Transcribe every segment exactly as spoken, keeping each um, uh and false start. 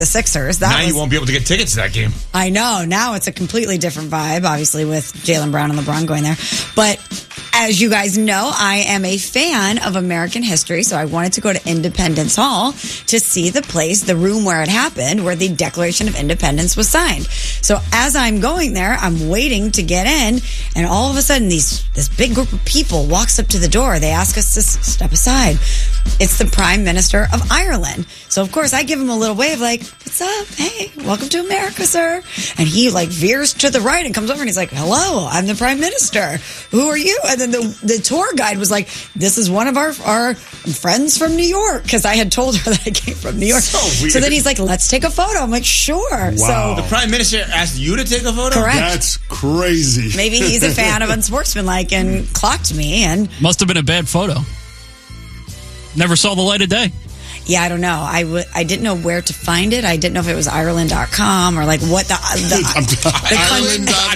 the Sixers. That now was, you won't be able to get tickets to that game. I know. Now it's a completely different vibe, obviously, with Jaylen Brown and LeBron going there. But as you guys know, I am a fan of American history, so I wanted to go to Independence Hall to see the place, the room where it happened, where the Declaration of Independence was signed. So as I'm going there, I'm waiting to get in, and all of a sudden, these this big group of people walks up to the door. They ask us to s- step aside. It's the Prime Minister of Ireland. So, of course, I give him a little wave like, what's up? Hey, welcome to America, sir. And he, like, veers to the right and comes over and he's like, hello, I'm the Prime Minister. Who are you? And then the, the tour guide was like, this is one of our, our friends from New York. Because I had told her that I came from New York. So weird. So then he's like, let's take a photo. I'm like, sure. Wow. So The Prime Minister asked you to take a photo? Correct. That's crazy. Maybe he's a fan of Unsportsmanlike and clocked me. And Must have been a bad photo. Never saw the light of day. yeah, I don't know. I w- I didn't know where to find it. I didn't know if it was Ireland dot com or like what the... the, the Ireland dot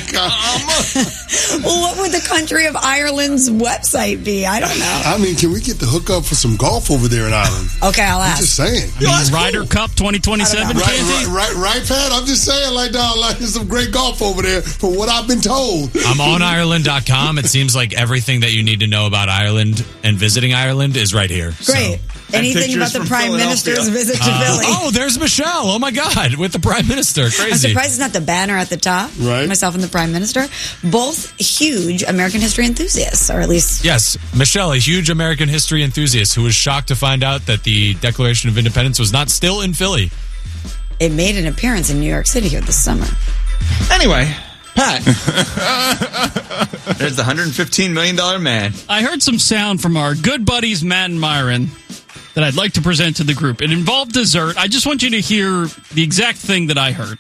com. Well, what would the country of Ireland's website be? I don't know. I mean, can we get the hookup for some golf over there in Ireland? Okay, I'll I'm ask. just saying. I mean, Ryder Cup twenty twenty-seven, I Right, Candy? right, right, right, Pat? I'm just saying, like, dog, like, there's some great golf over there for what I've been told. I'm on Ireland dot com. It seems like everything that you need to know about Ireland and visiting Ireland is right here. Great. So. Anything pictures about the from Prime Philadelphia. Minister's visit to Uh, Philly? oh, there's Michelle. Oh, my God. With the Prime Minister. I'm Crazy. surprised it's not the banner at the top. Right. Myself and the Prime Minister. Both huge American history enthusiasts, or at least... Yes, Michelle, a huge American history enthusiast who was shocked to find out that the Declaration of Independence was not still in Philly. It made an appearance in New York City here this summer. Anyway, Pat. There's the one hundred fifteen million dollars man. I heard some sound from our good buddies Matt and Myron that I'd like to present to the group. It involved dessert. I just want you to hear the exact thing that I heard.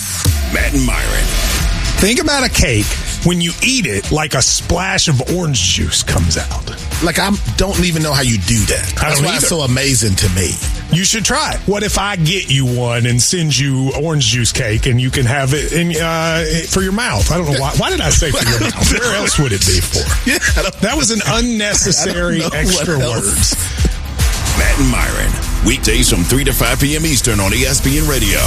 Matt and Myron. Think about a cake. When you eat it, like a splash of orange juice comes out. Like, I don't even know how you do that. I That's don't why either. it's so amazing to me. You should try it. What if I get you one and send you orange juice cake and you can have it in, uh, for your mouth? I don't know why. Why did I say for your mouth? Where else would it be for? Yeah, I don't- That was an unnecessary I don't know extra what else. words. Matt and Myron. Weekdays from three to five p.m. Eastern on E S P N Radio.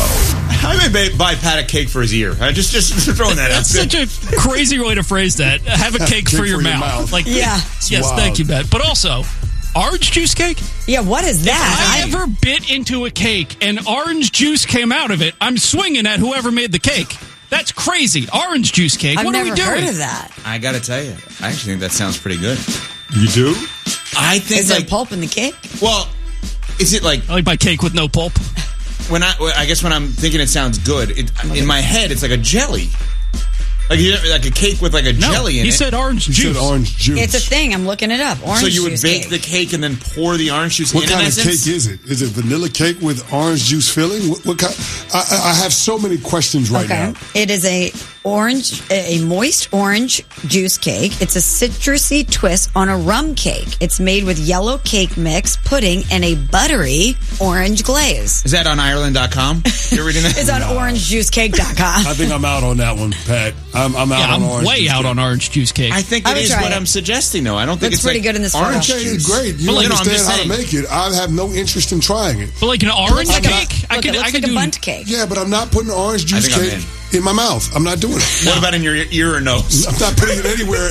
I may buy- buy Pat a cake for his ear. I just just throwing that out That's there. such a crazy way to phrase that. Have a cake for your mouth. Like, Yeah. yes, wild. thank you, Matt. But also, orange juice cake? Yeah, what is that? I ever bit into a cake and orange juice came out of it, I'm swinging at whoever made the cake. That's crazy. Orange juice cake. I've what never are we doing? heard of that. I got to tell you, I actually think that sounds pretty good. You do? I think Is there like, pulp in the cake? well, is it like I like my cake with no pulp. when I I guess when I'm thinking it sounds good, it, in my head it's like a jelly. Like you like a cake with like a No, jelly in he it. said orange You juice. said orange juice. It's a thing. I'm looking it up. Orange so you would juice bake cake. the cake and then pour the orange juice What in. kind in of essence? cake is it? Is it vanilla cake with orange juice filling? What, what kind? I, I I have so many questions right Okay. now. It is a orange, a moist orange juice cake. It's a citrusy twist on a rum cake. It's made with yellow cake mix, pudding, and a buttery orange glaze. Is that on Ireland dot com? You're reading that? It's on orange juice cake dot com. I think I'm out on that one, Pat. I'm, I'm out Yeah, on I'm orange way juice out cake. on orange juice cake. I think I it would is try what it. I'm suggesting, though. I don't think Looks it's pretty like good in this orange photo. Okay, juice. great. You But like- don't No, I'm understand just how to saying. make it. I have no interest in trying it. but like an orange Like a- cake, I look, could, it looks I could like do. a bundt cake. Yeah, but I'm not putting orange juice think I'm cake in my mouth. I'm not doing it. What about in your ear or nose? I'm not putting it anywhere.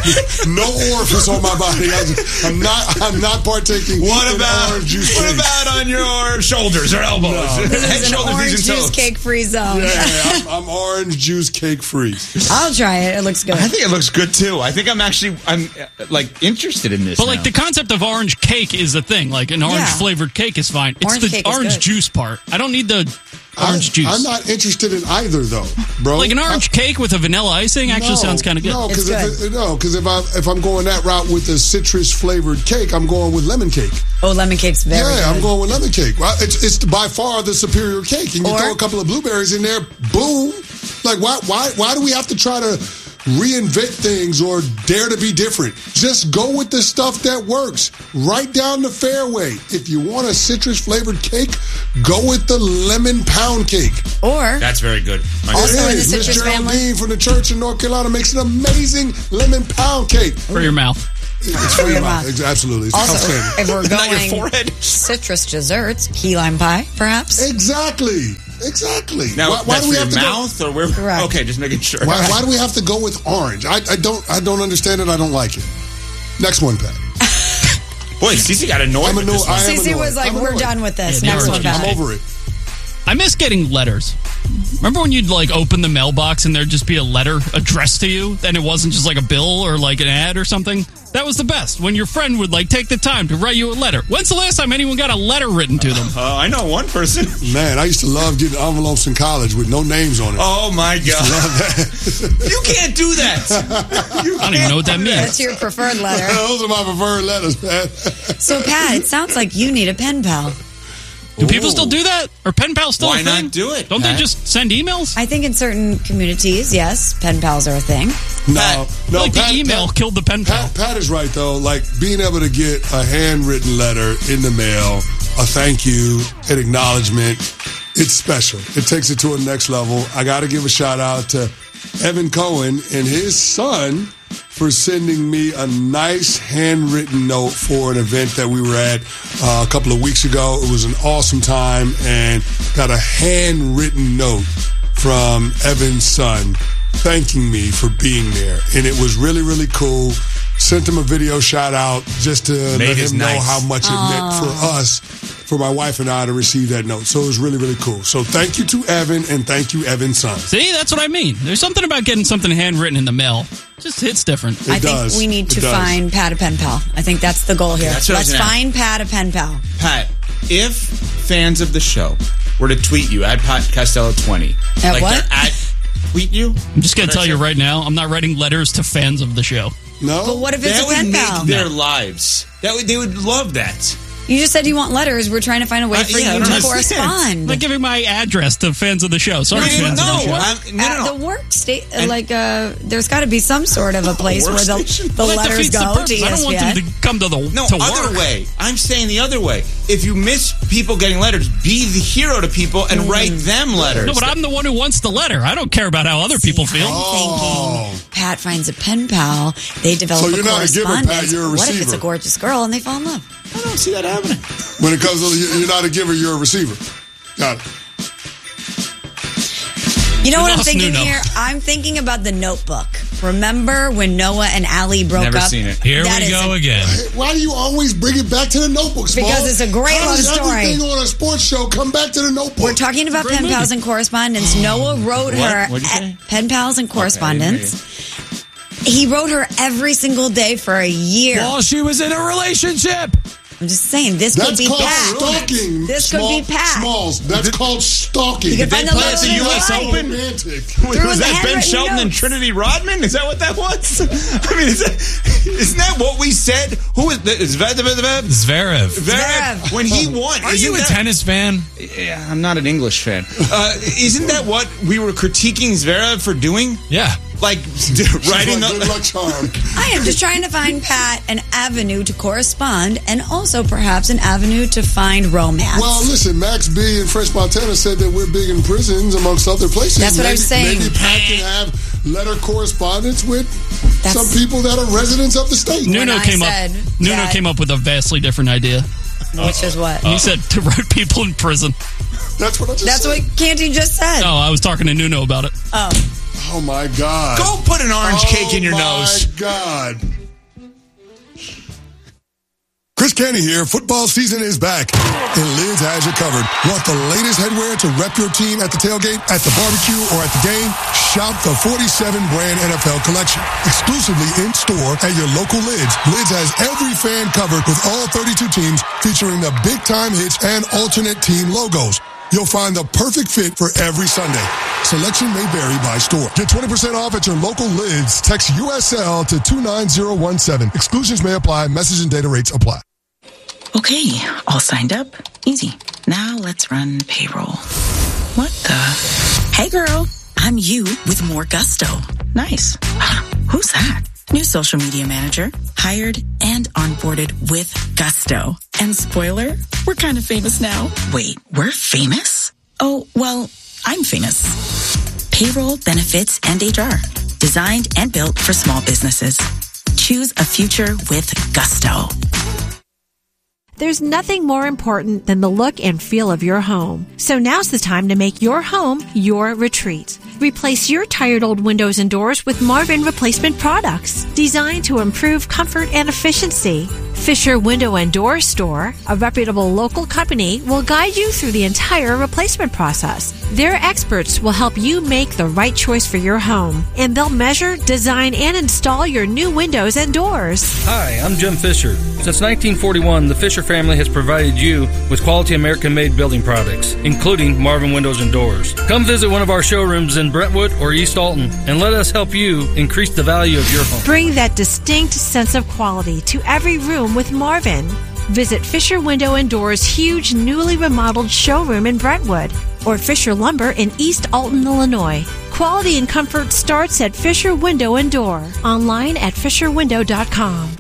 No orifice on my body. I'm not. I'm not partaking. What in about orange juice what cake. about on your shoulders or elbows? This Head, is an shoulders, orange knees, and juice toes. cake free zone. Yeah, I'm, I'm orange juice cake free. I'll try it. It looks good. I think it looks good too. I think I'm actually I'm uh, like interested in this. But like now. the concept of orange cake is the thing. Like an orange Yeah. flavored cake is fine. It's Orange the cake is orange good. juice part. I don't need the orange I, juice. I'm not interested in either, though, bro. like an orange cake with a vanilla icing actually No, sounds kind of good. No, It's because good. if, no, because if I if I'm going that route with a citrus flavored cake, I'm going with lemon cake. Oh, lemon cake's very yeah, good. I'm going with lemon cake. Well, it's it's by far the superior cake, and you Or- throw a couple of blueberries in there, boom. Like why why why do we have to try to reinvent things or dare to be different? Just go with the stuff that works. Right down the fairway. If you want a citrus flavored cake, go with the lemon pound cake. Or That's very good. My Also God. in the Miss citrus Geraldine family? from the church in North Carolina makes an amazing lemon pound cake. For your mouth. It's for your mouth. It's absolutely. It's Also, outstanding. if we're Not your going forehead. citrus desserts, key lime pie, perhaps. Exactly. Exactly. Now, why, why that's do we for have your to mouth or where? Correct. Okay, just making sure. go? Why, why do we have to go with orange? I, I don't. I don't understand it. I don't like it. Next one, Pat. Boy, Cece got annoyed I'm with annoyed. this one. I am Cece annoyed. was like, I'm we're annoyed. done with this. Yeah, Next the one, orange. I'm Pat. over it. I miss getting letters. Remember when you'd like open the mailbox and there'd just be a letter addressed to you, and it wasn't just like a bill or like an ad or something? That was the best. When your friend would like take the time to write you a letter. When's the last time anyone got a letter written to them? Uh, I know one person. Man, I used to love getting envelopes in college with no names on it. Oh my god! You can't do that. You I don't even know what that means. That's your preferred letter. Those are my preferred letters, man. So, Pat, it sounds like you need a pen pal. Do people still do that? Are pen pals still Why a thing? not do it, Don't Pat? they just send emails? I think in certain communities, yes, pen pals are a thing. No, I no. like Pat, the email Pat, killed the pen pal. Pat, Pat is right though. Like being able to get a handwritten letter in the mail, a thank you, an acknowledgement, it's special. It takes it to a next level. I got to give a shout out to Evan Cohen and his son for sending me a nice handwritten note for an event that we were at uh, a couple of weeks ago. It was an awesome time, and got a handwritten note from Evan's son thanking me for being there. And it was really, really cool. Sent him a video shout out just to Made let his him know nice. how much it meant for us, for my wife and I to receive that note. So it was really, really cool. So thank you to Evan, and thank you, Evan's son. See, that's what I mean. There's something about getting something handwritten in the mail. Just hits different. It I think does. we need It to does. find Pat a pen pal. I think that's the goal here. That's what I was Let's gonna find Pat a pen pal. Pat, if fans of the show were to tweet you at Pat Costello twenty, At like what? they're at tweet you, I'm just going to What I tell you said? right now, I'm not writing letters to fans of the show. No? But what if it's that a would pen make pal? their lives. That would they would love that. You just said you want letters. We're trying to find a way Uh, for yeah, I you don't to understand. correspond. I'm not giving my address to fans of the show. Sorry, No, fans no, of the show. I'm- no, At no, no. the work state, uh, And- like, uh, there's got to be some sort of a place where the, workstation? the Well, that letters defeats the go to purpose. E I don't S P want N. them to come to the No, to other work. way. I'm saying the other way. If you miss people getting letters, be the hero to people and Mm. write them letters. No, but I'm the one who wants the letter. I don't care about how other people feel. I'm thinking Pat finds a pen pal. They develop So a you're not a giver, Pat, correspondence. you're a What if it's receiver. a gorgeous girl and they fall in love? I don't see that happening. When it comes to, you're not a giver, you're a receiver. Got it. You know We what I'm lost thinking Nuno. here? I'm thinking about The Notebook. Remember when Noah and Allie broke Never up? seen it. Here That we is go a- again. Why do you always bring it back to the Notebook, Smalls? Because it's a great How love does story. everything on a sports show come back to the Notebook? We're talking about Great pen movie. pals and correspondence. Noah wrote What? her What'd you eh, say? pen pals and correspondence. Okay, He wrote her every single day for a year. While she was in a relationship. I'm just saying, this could That's be called Pat. stalking. This could Small- be Pat. Smalls. That's called stalking. You can Did find they the play at the letter U in S the light. Open? Romantic. Was the that Ben handwritten Shelton and notes. Trinity Rodman? Is that what that was? I mean, is that, isn't that what we said? Who is that? Zverev? Zverev. Zverev. When he won. Are isn't you a that- tennis fan? Yeah, I'm not an English fan. Uh, isn't that what we were critiquing Zverev for doing? Yeah. Like writing Good the. luck charm. I am just trying to find Pat an avenue to correspond and also perhaps an avenue to find romance. Well, listen, Max B in French Montana said that we're big in prisons, amongst other places. That's what I maybe, was saying. Maybe Pat can have letter correspondence with That's- some people that are residents of the state. Nuno I came up. said Nuno that- came up with a vastly different idea. Which is what? He said to write people in prison. That's what I just That's said. what Canty just said. Oh, I was talking to Nuno about it. Oh. Oh, my God. Go put an orange oh cake in your my nose. God. Chris Canty here. Football season is back, and Lids has you covered. Want the latest headwear to rep your team at the tailgate, at the barbecue, or at the game? Shop the forty-seven brand N F L collection. Exclusively in store at your local Lids. Lids has every fan covered with all thirty-two teams, featuring the big time hits and alternate team logos. You'll find the perfect fit for every Sunday. Selection may vary by store. Get twenty percent off at your local Lids. Text U S L to two nine zero one seven. Exclusions may apply. Message and data rates apply. Okay, all signed up. Easy. Now let's run payroll. What the? Hey girl, I'm you with more gusto. Nice. Who's that? New social media manager. Hired and onboarded with gusto. And spoiler, we're kind of famous now. Wait, we're famous? Oh, well, I'm famous. Payroll, benefits, and H R. Designed and built for small businesses. Choose a future with gusto. There's nothing more important than the look and feel of your home. So now's the time to make your home your retreat. Replace your tired old windows and doors with Marvin replacement products designed to improve comfort and efficiency. Fisher Window and Door Store, a reputable local company, will guide you through the entire replacement process. Their experts will help you make the right choice for your home, and they'll measure, design, and install your new windows and doors. Hi, I'm Jim Fisher. Since nineteen forty-one, the Fisher family has provided you with quality American-made building products, including Marvin Windows and Doors. Come visit one of our showrooms in Brentwood or East Alton, and let us help you increase the value of your home. Bring that distinct sense of quality to every room with Marvin. Visit Fisher Window and Doors' huge newly remodeled showroom in Brentwood or Fisher Lumber in East Alton, Illinois. Quality and comfort starts at Fisher Window and Door. Online at fisher window dot com.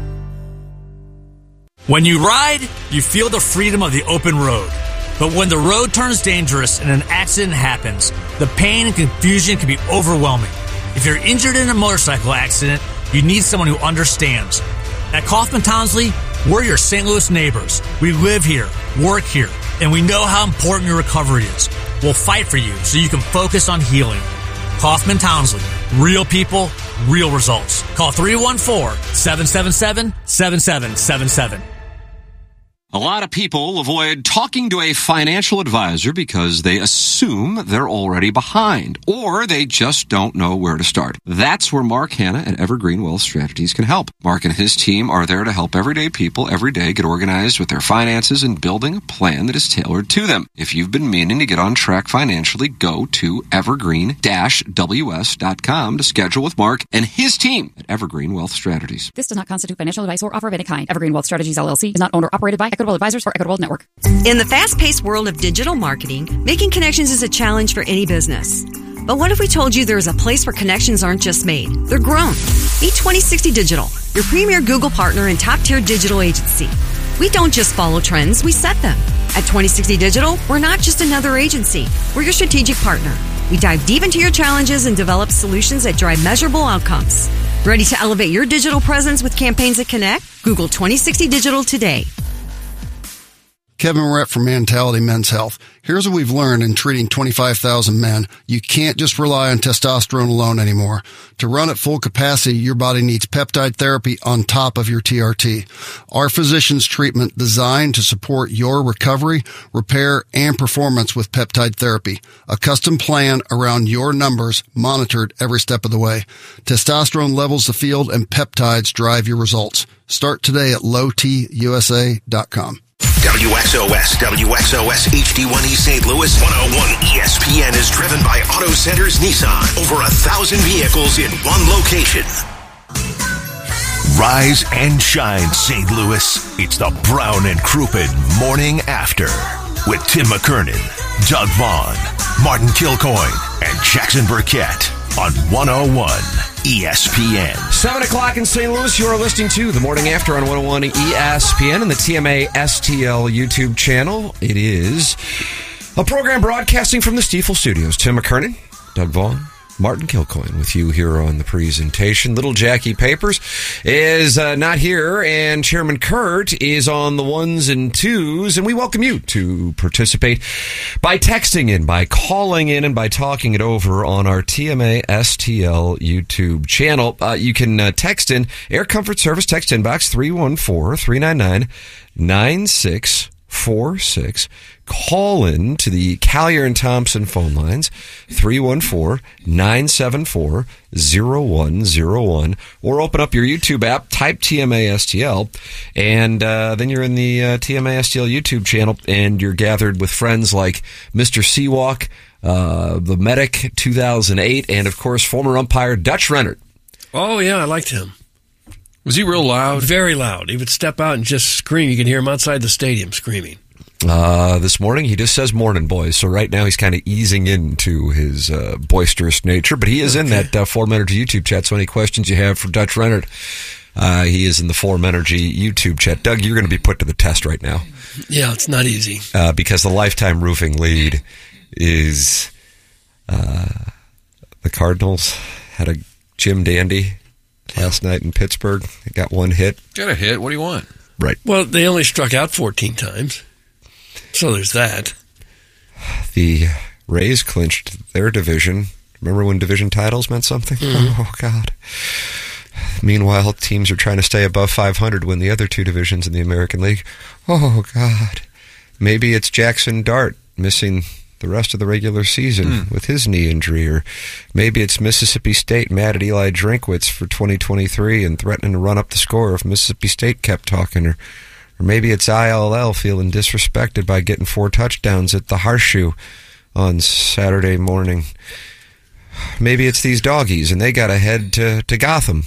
When you ride, you feel the freedom of the open road. But when the road turns dangerous and an accident happens, the pain and confusion can be overwhelming. If you're injured in a motorcycle accident, you need someone who understands. At Kaufman Townsley, we're your Saint Louis neighbors. We live here, work here, and we know how important your recovery is. We'll fight for you so you can focus on healing. Kaufman Townsley, real people, real results. Call three one four, seven seven seven, seven seven seven seven. A lot of people avoid talking to a financial advisor because they assume they're already behind, or they just don't know where to start. That's where Mark Hanna at Evergreen Wealth Strategies can help. Mark and his team are there to help everyday people every day get organized with their finances and building a plan that is tailored to them. If you've been meaning to get on track financially, go to evergreen dash w s dot com to schedule with Mark and his team at Evergreen Wealth Strategies. This does not constitute financial advice or offer of any kind. Evergreen Wealth Strategies, L L C is not owned or operated by Equitable Advisors or Equitable Network. In the fast-paced world of digital marketing, making connections is a challenge for any business. But what if we told you there is a place where connections aren't just made, they're grown? Meet twenty sixty Digital, your premier Google partner and top-tier digital agency. We don't just follow trends, we set them. At twenty sixty Digital, we're not just another agency. We're your strategic partner. We dive deep into your challenges and develop solutions that drive measurable outcomes. Ready to elevate your digital presence with campaigns that connect? Google twenty sixty Digital today. Kevin Moret from Mentality Men's Health. Here's what we've learned in treating twenty-five thousand men. You can't just rely on testosterone alone anymore. To run at full capacity, your body needs peptide therapy on top of your T R T. Our physician's treatment designed to support your recovery, repair, and performance with peptide therapy. A custom plan around your numbers, monitored every step of the way. Testosterone levels the field and peptides drive your results. Start today at low t u s a dot com. W X O S, W X O S H D one E Saint Louis, one oh one E S P N is driven by Auto Centers Nissan. Over a thousand vehicles in one location. Rise and shine, Saint Louis. It's the Brown and Crouppen Morning After with Tim McKernan, Doug Vaughn, Martin Kilcoyne, and Jackson Burkett on one oh one E S P N. seven o'clock in Saint Louis, you are listening to The Morning After on one oh one E S P N and the T M A S T L YouTube channel. It is a program broadcasting from the Stiefel Studios. Tim McKernan, Doug Vaughn, Martin Kilcoyne with you here on the presentation. Little Jackie Papers is uh, not here, and Chairman Kurt is on the ones and twos, and we welcome you to participate by texting in, by calling in, and by talking it over on our T M A S T L YouTube channel. Uh, you can uh, text in Air Comfort Service text inbox three one four, three nine nine, nine six four six. Call in to the Collier and Thompson phone lines, three one four, nine seven four, zero one zero one, or open up your YouTube app, type T M A S T L, and uh, then you're in the uh, T M A S T L YouTube channel, and you're gathered with friends like Mister Seawalk, uh, the Medic two thousand eight, and, of course, former umpire Dutch Rennert. Oh, yeah, I liked him. Was he real loud? Very loud. He would step out and just scream. You could hear him outside the stadium screaming. Uh, this morning, he just says morning, boys. So right now, he's kind of easing into his uh, boisterous nature. But he is okay. in that uh, Forum Energy YouTube chat. So any questions you have for Dutch Rennert, uh, he is in the Forum Energy YouTube chat. Doug, you're going to be put to the test right now. Yeah, it's not easy. Uh, because the Lifetime Roofing lead is uh, the Cardinals had a Jim Dandy last night in Pittsburgh. They got one hit. Got a hit. What do you want? Right. Well, they only struck out fourteen times. So there's that. The Rays clinched their division. Remember when division titles meant something? Mm-hmm. Oh, God. Meanwhile, teams are trying to stay above five hundred, win the other two divisions in the American League. Oh, God. Maybe it's Jackson Dart missing the rest of the regular season mm. with his knee injury, or maybe it's Mississippi State mad at Eli Drinkwitz for twenty twenty-three and threatening to run up the score if Mississippi State kept talking, or or maybe it's I L L feeling disrespected by getting four touchdowns at the Horseshoe on Saturday morning. Maybe it's these doggies and they got to head to, to Gotham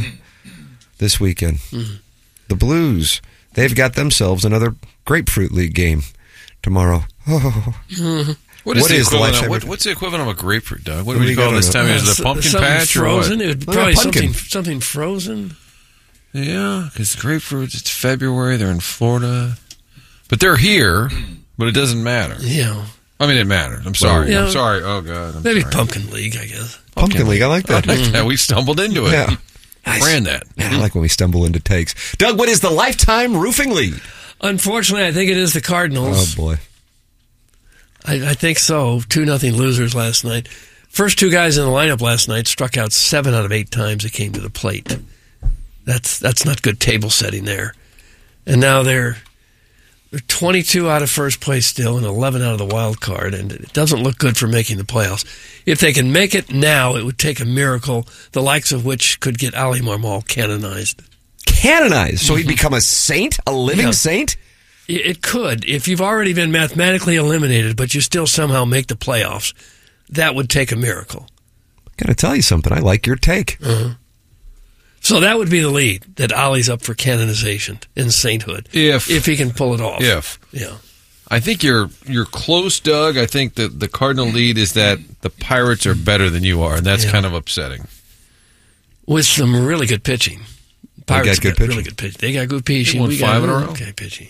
this weekend. Mm-hmm. The Blues, they've got themselves another Grapefruit League game tomorrow. Oh. Mm-hmm. What is, what the is equivalent the of, what, what's the equivalent of a grapefruit, Doug? What do What we do call you it this got? time? Is it a pumpkin something patch frozen? or It what? would Oh, probably yeah, pumpkin. something something frozen. Yeah, because grapefruits, it's February, they're in Florida. But they're here, but it doesn't matter. Yeah. I mean, it matters. I'm sorry. Yeah. I'm sorry. Oh, God. I'm Maybe sorry. Pumpkin League, I guess. Pumpkin League, I like that. I like that. We stumbled into it. Yeah. Ran that. Man, I like when we stumble into takes. Doug, what is the Lifetime Roofing Lead? Unfortunately, I think it is the Cardinals. Oh, boy. I, I think so. Two nothing losers last night. First two guys in the lineup last night struck out seven out of eight times they came to the plate. That's that's not good table setting there. And now they're they're twenty-two out of first place still and eleven out of the wild card, and it doesn't look good for making the playoffs. If they can make it now, it would take a miracle, the likes of which could get Ali Marmol canonized. Canonized? So he'd become a saint? A living Yeah. saint? It it could. If you've already been mathematically eliminated, but you still somehow make the playoffs, that would take a miracle. Gotta tell you something. I like your take. Uh-huh. So that would be the lead, that Ollie's up for canonization in sainthood. If if he can pull it off. If. Yeah. I think you're you're close, Doug. I think that the Cardinal lead is that the Pirates are better than you are, and that's Yeah. kind of upsetting. With some really good pitching. Pirates got good got really pitching. good pitching. They got good pitching. They won We five got in a row. okay pitching.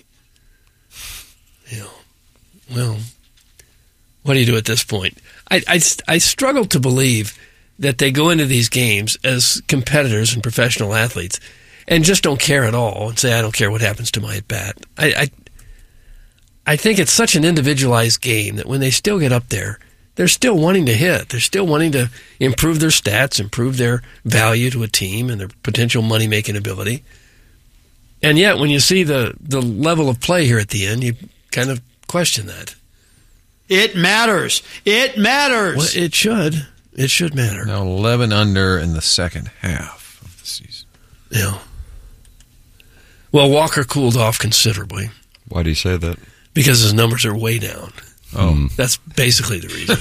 Yeah. Well, what do you do at this point? I, I, I struggle to believe that they go into these games as competitors and professional athletes and just don't care at all and say, I don't care what happens to my at-bat. I, I, I think it's such an individualized game that when they still get up there, they're still wanting to hit. They're still wanting to improve their stats, improve their value to a team and their potential money-making ability. And yet, when you see the, the level of play here at the end, you kind of question that. It matters. It matters. Well, it should. It should matter. Now eleven under in the second half of the season. Yeah. Well, Walker cooled off considerably. Why do you say that? Because his numbers are way down. Oh. That's basically the reason.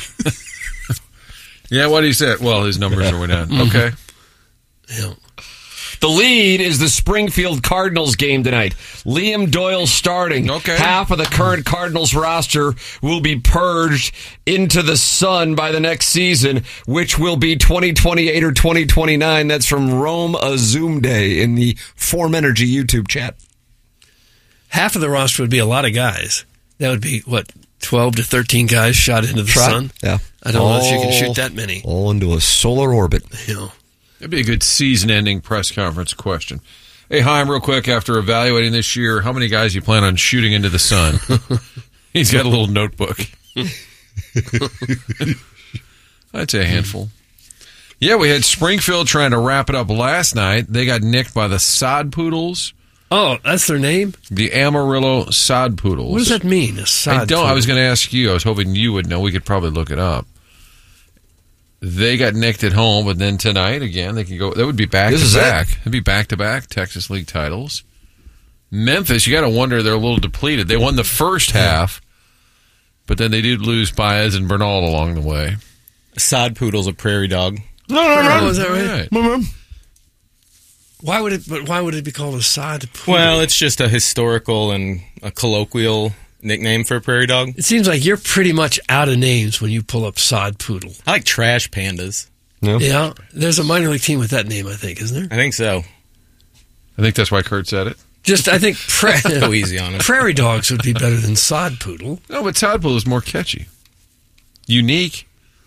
Yeah, what do you say? Well, his numbers are way down. Mhm. Okay. Yeah. The lead is the Springfield Cardinals game tonight. Liam Doyle starting. Okay. Half of the current Cardinals roster will be purged into the sun by the next season, which will be twenty twenty-eight or twenty twenty-nine. That's from Rome Azumde in the Form Energy YouTube chat. Half of the roster would be a lot of guys. That would be, what, twelve to thirteen guys shot into the Try- sun? Yeah. I don't know if you can All- shoot that many. All into a solar orbit. You know. That'd be a good season-ending press conference question. Hey, Chaim, real quick, after evaluating this year, how many guys you plan on shooting into the sun? He's got a little notebook. I'd say a handful. Yeah, we had Springfield trying to wrap it up last night. They got nicked by the Sod Poodles. Oh, that's their name? The Amarillo Sod Poodles. What does that mean, a sod I don't. I poodle? was going to ask you. I was hoping you would know. We could probably look it up. They got nicked at home, but then tonight again they can go. That would be back This to is back. it. It'd be back to back Texas League titles. Memphis, you got to wonder they're a little depleted. They won the first half, but then they did lose Baez and Bernal along the way. Sod Poodle's a prairie dog. No, no, no. Is that right? Right. Why would it? But why would it be called a sod poodle? Well, it's just a historical and a colloquial nickname for a prairie dog. It seems like you're pretty much out of names when you pull up sod poodle. I like trash pandas. Yeah, there's a minor league team with that name, I think, isn't there? I think so. I think that's why Kurt said it. Just, I think pra- Go easy on it. prairie dogs would be better than sod poodle. No, but Sod Poodle is more catchy, unique.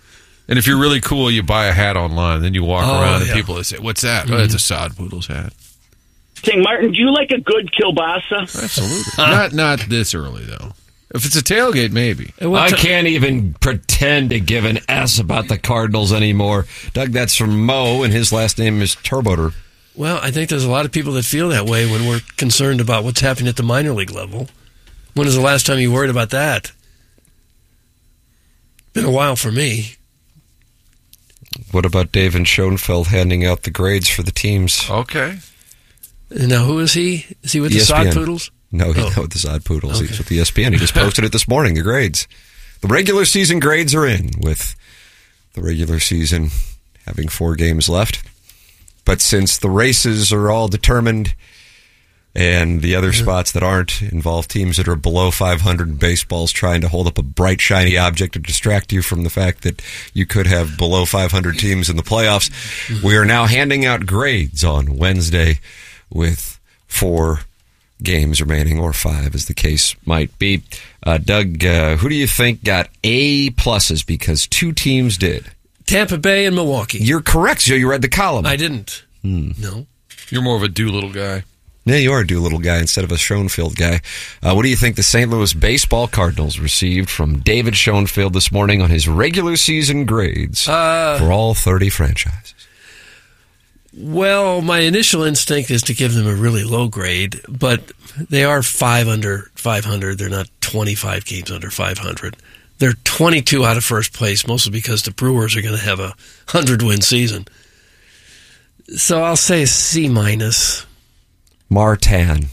And if you're really cool, you buy a hat online. Then you walk Oh, around yeah. and people say, "What's that?" Mm-hmm. Oh, it's a Sod Poodles hat. Saying, Martin, do you like a good kielbasa? Absolutely. not not this early though. If it's a tailgate, maybe. I can't even pretend to give an S about the Cardinals anymore. Doug, that's from Mo, and his last name is Turboter. Well, I think there's a lot of people that feel that way when we're concerned about what's happening at the minor league level. When was the last time you worried about that? Been a while for me. What about David Schoenfeld handing out the grades for the teams? Okay. Now, who is he? Is he with E the S P N. Sod Poodles? No, he's Oh. not with the Sod Poodles. Okay. He's with E S P N. He just posted it this morning, the grades. The regular season grades are in, with the regular season having four games left. But since the races are all determined and the other spots that aren't involve teams that are below five hundred in baseballs trying to hold up a bright, shiny object to distract you from the fact that you could have below five hundred teams in the playoffs, we are now handing out grades on Wednesday with four games remaining, or five as the case might be. Uh, Doug, uh, who do you think got A pluses because two teams did? Tampa Bay and Milwaukee. You're correct, Joe. You read the column. I didn't. Hmm. No. You're more of a Doolittle guy. Yeah, you are a Doolittle guy instead of a Schoenfield guy. Uh, what do you think the Saint Louis Baseball Cardinals received from David Schoenfield this morning on his regular season grades Uh, for all thirty franchises? Well, my initial instinct is to give them a really low grade, but they are five under five hundred. They're not twenty-five games under five hundred. They're twenty-two out of first place, mostly because the Brewers are going to have a hundred-win season. So I'll say C minus. Martin.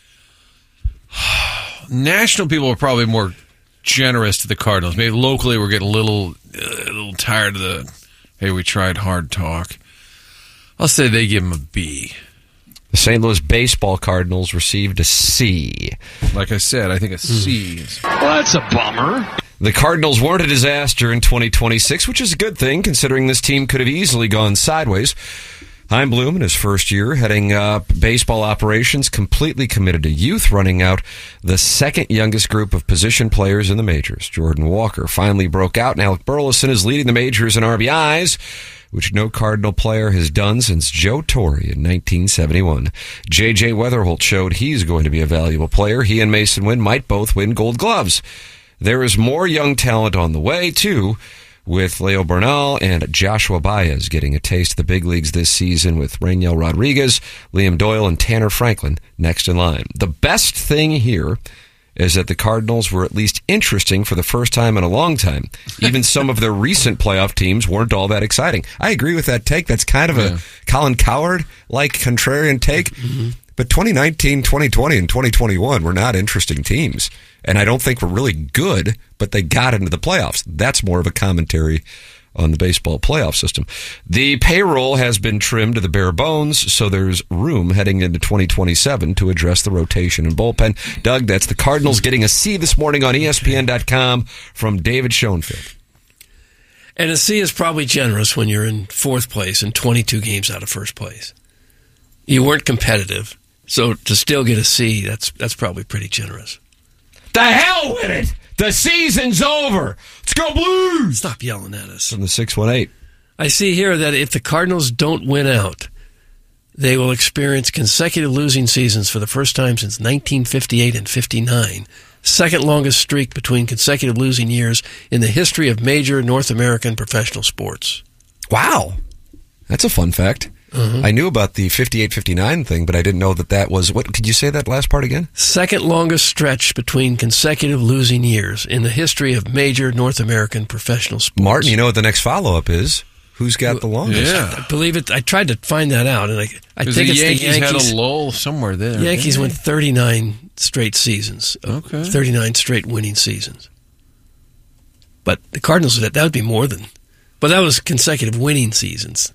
National people are probably more generous to the Cardinals. Maybe locally we're getting a little, uh, a little tired of the, hey, we tried hard talk. I'll say they give them a B. The Saint Louis Baseball Cardinals received a C. Like I said, I think a C is... Well, that's a bummer. The Cardinals weren't a disaster in twenty twenty-six, which is a good thing, considering this team could have easily gone sideways. Chaim Bloom, in his first year, heading up baseball operations, completely committed to youth, running out the second youngest group of position players in the majors. Jordan Walker finally broke out, and Alec Burleson is leading the majors in R B Is, which no Cardinal player has done since Joe Torre in nineteen seventy-one. J J Weatherholt showed he's going to be a valuable player. He and Mason Wynn might both win Gold Gloves. There is more young talent on the way, too, with Leo Bernal and Joshua Baez getting a taste of the big leagues this season, with Rainiel Rodriguez, Liam Doyle, and Tanner Franklin next in line. The best thing here is that the Cardinals were at least interesting for the first time in a long time. Even some of their recent playoff teams weren't all that exciting. I agree with that take. That's kind of Yeah. a Colin Cowherd-like contrarian take. Mm-hmm. But twenty nineteen, twenty twenty, and twenty twenty-one were not interesting teams. And I don't think we're really good, but they got into the playoffs. That's more of a commentary on the baseball playoff system. The payroll has been trimmed to the bare bones, so there's room heading into twenty twenty-seven to address the rotation and bullpen. Doug, that's the Cardinals getting a C this morning on E S P N dot com from David Schoenfield. And a C is probably generous when you're in fourth place and twenty-two games out of first place. You weren't competitive, so to still get a C, that's that's probably pretty generous. The hell with it! The season's over! Let's go Blues! Stop yelling at us. From the six one eight. I see here that if the Cardinals don't win out, they will experience consecutive losing seasons for the first time since nineteen fifty-eight and fifty-nine. Second longest streak between consecutive losing years in the history of major North American professional sports. Wow. That's a fun fact. Uh-huh. I knew about the fifty-eight fifty-nine thing, but I didn't know that that was... What? Could you say that last part again? Second longest stretch between consecutive losing years in the history of major North American professional sports. Martin, you know what the next follow-up is? Who's got the longest? Yeah. I believe it. I tried to find that out, and I, I think the it's Yankees the Yankees. had a lull somewhere there. Yankees didn't went thirty-nine straight seasons. Okay. thirty-nine straight winning seasons. But the Cardinals, that, that would be more than... But that was consecutive winning seasons.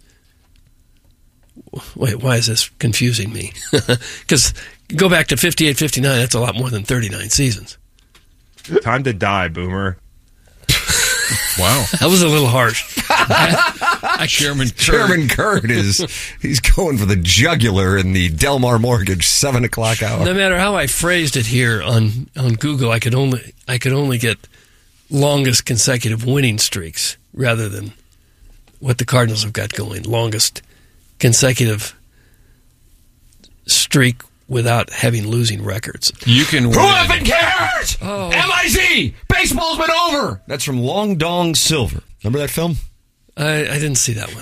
Wait, why is this confusing me? Because go back to fifty-eight fifty-nine, that's a lot more than thirty-nine seasons. Time to die, Boomer. Wow. That was a little harsh. I, Chairman Kurt. Chairman Kurt is... He's going for the jugular in the Delmar Mortgage seven o'clock hour. No matter how I phrased it here on, on Google, I could only I could only get longest consecutive winning streaks rather than what the Cardinals have got going. Longest consecutive streak without having losing records. You can Who win. effing cares? Oh. M I Z! Baseball's been over! That's from Long Dong Silver. Remember that film? I, I didn't see that one.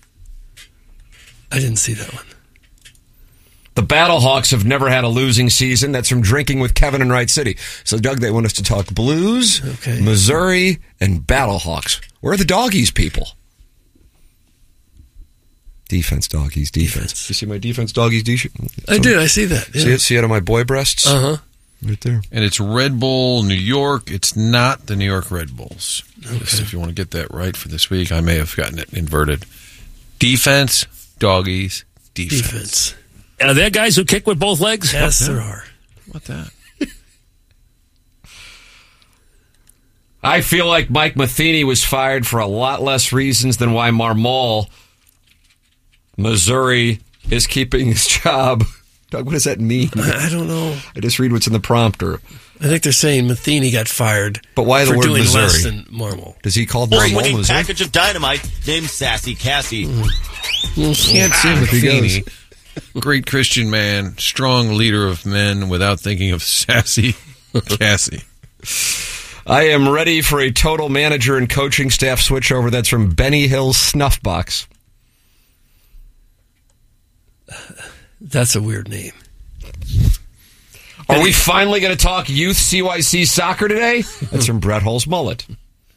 I didn't see that one. The Battlehawks have never had a losing season. That's from Drinking with Kevin in Wright City. So, Doug, they want us to talk Blues, okay. Missouri, and Battlehawks. Where are the doggies people? Defense, doggies, defense. defense. You see my defense, doggies, defense? I do. I see that. Yeah. See it? See it on my boy breasts? Uh-huh. Right there. And it's Red Bull, New York. It's not the New York Red Bulls. Okay. Just if you want to get that right for this week, I may have gotten it inverted. Defense, doggies, defense. Defense. Are there guys who kick with both legs? Yes, there are. What that? I feel like Mike Matheny was fired for a lot less reasons than why Marmol, Missouri, is keeping his job. Doug, what does that mean? I don't know. I just read what's in the prompter. I think they're saying Matheny got fired But why the for word doing Missouri? less than Marmol. Does he call Award Marmol winning Missouri? package of dynamite named Sassy Cassie. Can't say if he Matheny. Great Christian man, strong leader of men without thinking of sassy Cassie. I am ready for a total manager and coaching staff switchover. That's from Benny Hill's Snuff Box. That's a weird name. Are we finally going to talk youth C Y C soccer today? That's from Brett Hull's Mullet.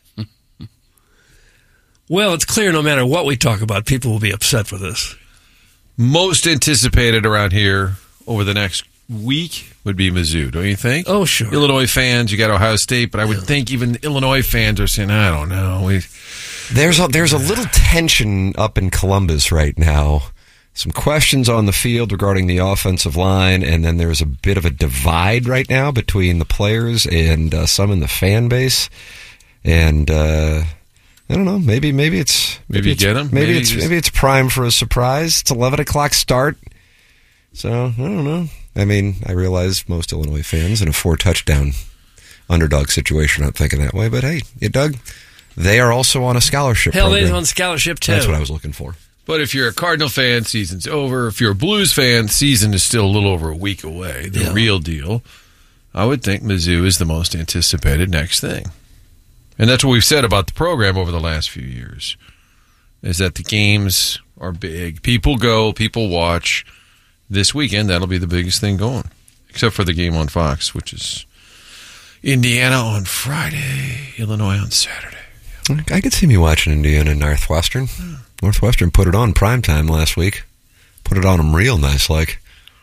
Well, it's clear no matter what we talk about, people will be upset with us. Most anticipated around here over the next week would be Mizzou, don't you think? Oh, sure. Illinois fans, you got Ohio State, but I would yeah. think even Illinois fans are saying, I don't know. We There's a, there's a little tension up in Columbus right now. Some questions on the field regarding the offensive line, and then there's a bit of a divide right now between the players and uh, some in the fan base. And uh, I don't know. Maybe maybe it's maybe, maybe you it's, get them. Maybe, maybe it's just... maybe it's prime for a surprise. It's eleven o'clock start, so I don't know. I mean, I realize most Illinois fans in a four touchdown underdog situation aren't thinking that way, but hey, you Doug, they are also on a scholarship. Hell, program. they're on scholarship too. That's what I was looking for. But if you're a Cardinal fan, season's over. If you're a Blues fan, season is still a little over a week away. The yeah. real deal. I would think Mizzou is the most anticipated next thing. And that's what we've said about the program over the last few years, is that the games are big. People go, people watch. This weekend, that'll be the biggest thing going, except for the game on Fox, which is Indiana on Friday, Illinois on Saturday. I could see me watching Indiana and Northwestern. Yeah. Northwestern put it on primetime last week. Put it on them real nice like.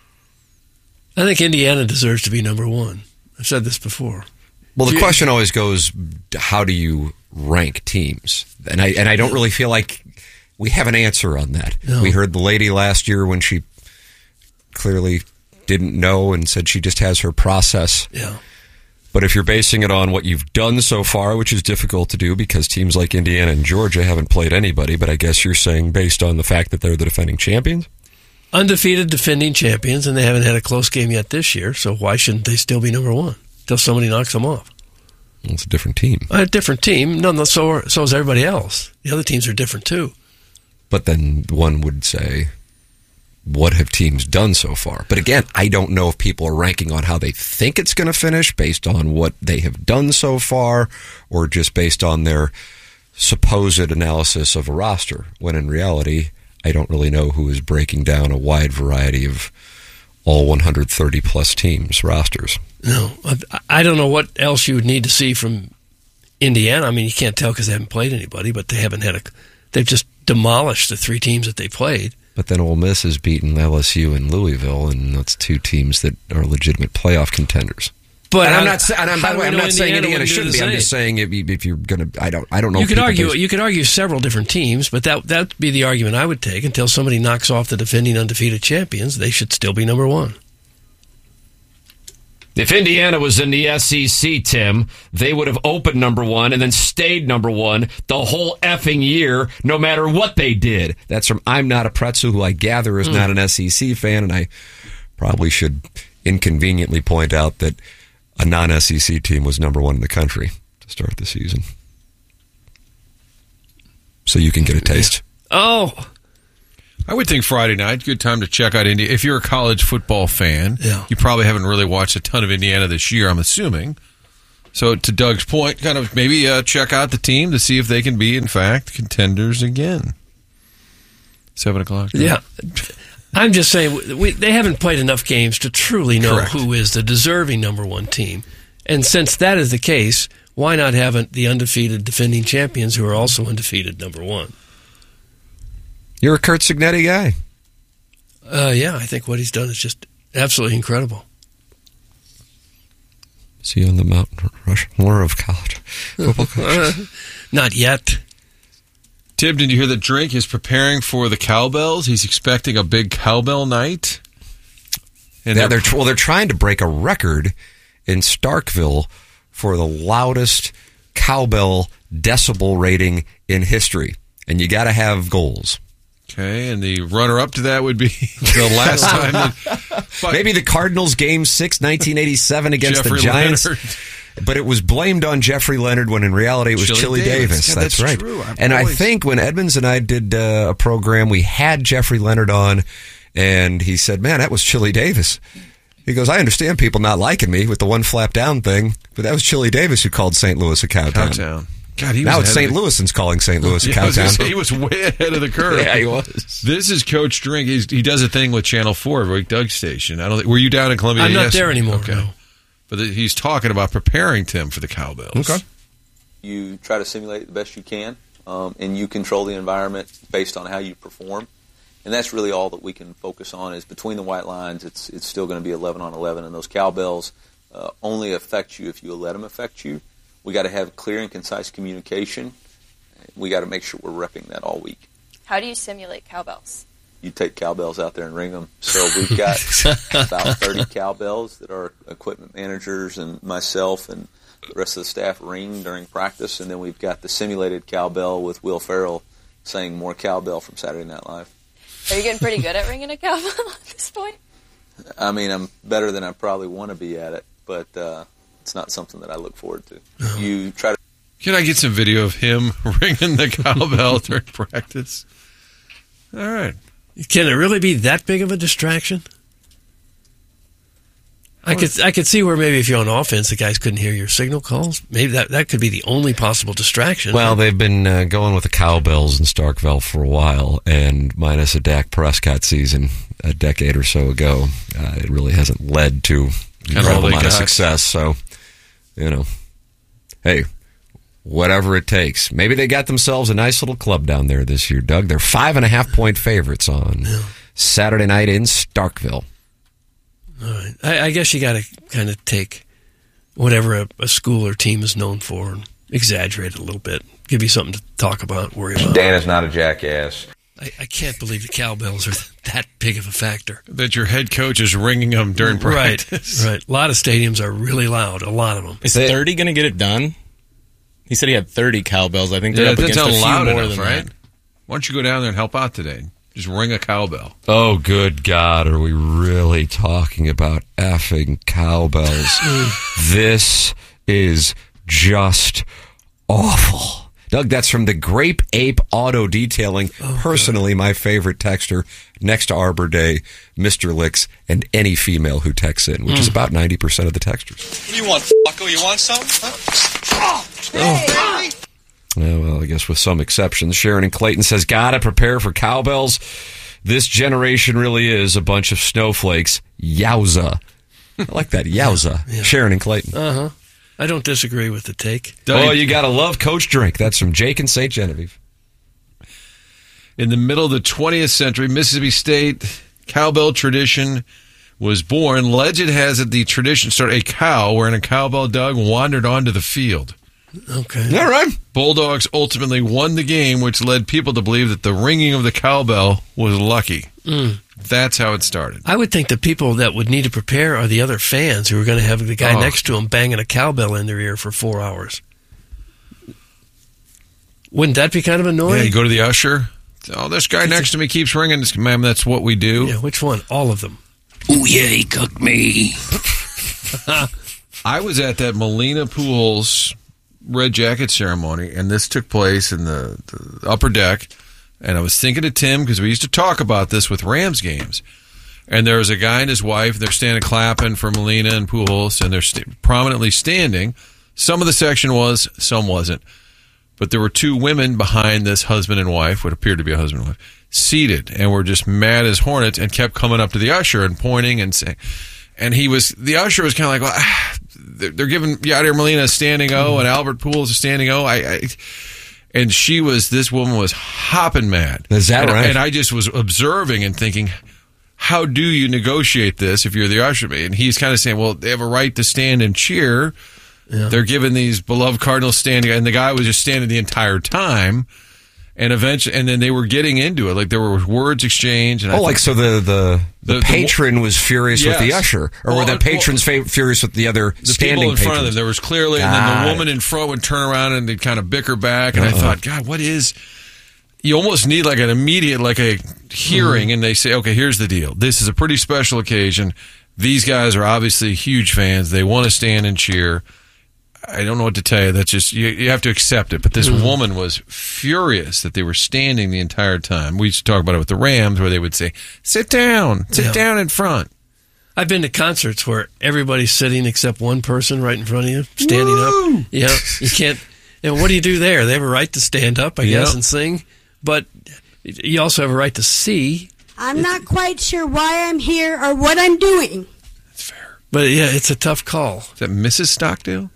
I think Indiana deserves to be number one. I've said this before. Well, the you, question always goes, how do you rank teams? And I and I don't really feel like we have an answer on that. No. We heard the lady last year when she clearly didn't know and said she just has her process. Yeah. But if you're basing it on what you've done so far, which is difficult to do because teams like Indiana and Georgia haven't played anybody, but I guess you're saying based on the fact that they're the defending champions? Undefeated defending champions, and they haven't had a close game yet this year, so why shouldn't they still be number one until somebody knocks them off? Well, it's a different team. A different team. No, no, so, are, so is everybody else. The other teams are different too. But then one would say, what have teams done so far? But again, I don't know if people are ranking on how they think it's going to finish based on what they have done so far or just based on their supposed analysis of a roster, when in reality, I don't really know who is breaking down a wide variety of all one hundred thirty plus teams rosters. No, I don't know what else you would need to see from Indiana. I mean, you can't tell because they haven't played anybody, but they haven't had a, they've just demolished the three teams that they played. But then Ole Miss has beaten L S U and Louisville, and that's two teams that are legitimate playoff contenders. But and I'm how, not. And I'm, by the way, I'm not saying Indiana shouldn't be. I'm just saying if, if you're going to, I don't. I don't know. You could argue. Based. You could argue several different teams, but that that'd be the argument I would take. Until somebody knocks off the defending undefeated champions, they should still be number one. If Indiana was in the S E C, Tim, they would have opened number one and then stayed number one the whole effing year, no matter what they did. That's from I'm Not a Pretzel, who I gather is mm. not an S E C fan, and I probably should inconveniently point out that a non-S E C team was number one in the country to start the season. so you can get a taste. Oh, I would think Friday night, good time to check out India. If you're a college football fan, yeah. you probably haven't really watched a ton of Indiana this year, I'm assuming. So to Doug's point, kind of maybe uh, check out the team to see if they can be, in fact, contenders again. Seven o'clock. Right? Yeah. I'm just saying, we, they haven't played enough games to truly know Correct. who is the deserving number one team. And since that is the case, why not have the undefeated defending champions who are also undefeated number one? You're a Curt Cignetti guy. Uh, yeah, I think what he's done is just absolutely incredible. Is he on the Mount Rushmore of college football coaches? Not yet. Tim, did you hear that Drink is preparing for the cowbells? He's expecting a big cowbell night. And yeah, they're, they're well, they're trying to break a record in Starkville for the loudest cowbell decibel rating in history, and you got to have goals. Okay, and the runner-up to that would be the last time. That, maybe the Cardinals Game Six, nineteen eighty-seven against Jeffrey the Giants. Leonard. But it was blamed on Jeffrey Leonard when in reality it was Chili, Chili Davis. Davis. Yeah, that's, that's right. true. I've And always... I think when Edmonds and I did uh, a program, we had Jeffrey Leonard on, and he said, man, that was Chili Davis. He goes, I understand people not liking me with the one flap down thing, but that was Chili Davis who called Saint Louis a cowtown. Cowtown. God, he was now it's ahead Saint of the- Louisans calling Saint Louis a Yeah, I was gonna cowtown. say, he was way ahead of the curve. Yeah, he was. This is Coach Drink. He's, he does a thing with Channel four, Rick Doug's station. I don't. Think, were you down in Columbia? I'm not yesterday? there anymore, Okay. no. But he's talking about preparing Tim for the cowbells. Okay. You try to simulate it the best you can, um, and you control the environment based on how you perform. And that's really all that we can focus on is between the white lines, it's it's still going to be eleven on eleven, and those cowbells uh, only affect you if you let them affect you. We got to have clear and concise communication. We got to make sure we're repping that all week. How do you simulate cowbells? You take cowbells out there and ring them. So we've got about thirty cowbells that our equipment managers and myself and the rest of the staff ring during practice, and then we've got the simulated cowbell with Will Ferrell saying more cowbell from Saturday Night Live. Are you getting pretty good at ringing a cowbell at this point? I mean, I'm better than I probably want to be at it, but uh, it's not something that I look forward to. You try to... Can I get some video of him ringing the cowbell during practice? All right. Can it really be that big of a distraction? I could I could see where maybe if you're on offense, the guys couldn't hear your signal calls. Maybe that, that could be the only possible distraction. Well, they've been uh, going with the cowbells in Starkville for a while, and minus a Dak Prescott season a decade or so ago, uh, it really hasn't led to Kinda all incredible they amount of got. success. So, you know, hey, whatever it takes. Maybe they got themselves a nice little club down there this year, Doug. They're five and a half point favorites on Saturday night in Starkville. All right. I, I guess you got to kind of take whatever a, a school or team is known for and exaggerate it a little bit. Give you something to talk about, worry about. Dan is not a jackass. I, I can't believe the cowbells are that big of a factor. That your head coach is ringing them during practice. Right, right. A lot of stadiums are really loud, a lot of them. Is thirty going to get it done? He said he had thirty cowbells. I think they're Yeah, up that's against a not few loud more enough, than right? that. Why don't you go down there and help out today? Just ring a cowbell. Oh, good God, are we really talking about effing cowbells? This is just awful. Doug, that's from the Grape Ape Auto Detailing. Oh, Personally, my favorite texter next to Arbor Day, Mister Licks, and any female who texts in, which is Mm. about ninety percent of the texters. What do you want, fucko? You want some? Huh? Oh. Yeah, well, I guess with some exceptions. Sharon and Clayton says, gotta prepare for cowbells. This generation really is a bunch of snowflakes. Yowza. I like that. Yowza. Yeah. Sharon and Clayton. Uh-huh. I don't disagree with the take. Oh, you gotta love Coach Drink. That's from Jake and Saint Genevieve. In the middle of the twentieth century, Mississippi State cowbell tradition was born. Legend has it the tradition started a cow wearing a cowbell, Doug, wandered onto the field. Okay. All right. Bulldogs ultimately won the game, which led people to believe that the ringing of the cowbell was lucky. Mm. That's how it started. I would think the people that would need to prepare are the other fans who are going to have the guy Oh. next to them banging a cowbell in their ear for four hours. Wouldn't that be kind of annoying? Yeah, you go to the usher. Oh, this guy next to me keeps ringing. This, ma'am, that's what we do. Yeah, which one? All of them. Oh, yeah, he cooked me. I was at that Molina Pools red jacket ceremony, and this took place in the, the upper deck. And I was thinking of Tim because we used to talk about this with Rams games. And there was a guy and his wife. They're standing clapping for Molina and Pujols, and they're st- prominently standing. Some of the section was, some wasn't. But there were two women behind this husband and wife, what appeared to be a husband and wife, seated, and were just mad as hornets and kept coming up to the usher and pointing and saying. And he was, the usher was kind of like, well, ah, they're, they're giving Yadier Molina a standing O and Albert Pujols a standing O. I, I and she was, this woman was hopping mad. Is that and, right? And I just was observing and thinking, how do you negotiate this if you're the usher? And he's kind of saying, well, they have a right to stand and cheer. Yeah. They're giving these beloved Cardinals standing, and the guy was just standing the entire time. And eventually, and then they were getting into it. Like there were words exchanged. And oh, I like so the the, the, the patron was furious yes. with the usher, or well, were the patrons well, furious with the other the standing people in patrons? front of them? There was clearly, God. and then the woman in front would turn around and they'd kind of bicker back. And uh-huh. I thought, God, what is? You almost need like an immediate, like a hearing, mm. and they say, okay, here's the deal. This is a pretty special occasion. These guys are obviously huge fans. They want to stand and cheer. I don't know what to tell you. That's just, you, you have to accept it. But this mm. woman was furious that they were standing the entire time. We used to talk about it with the Rams where they would say, sit down, sit yeah. down in front. I've been to concerts where everybody's sitting except one person right in front of you, standing Woo! Up. Yeah, you can't, and what do you do there? They have a right to stand up, I yep. guess, and sing. But you also have a right to see. I'm not quite sure why I'm here or what I'm doing. That's fair. But yeah, it's a tough call. Is that Missus Stockdale?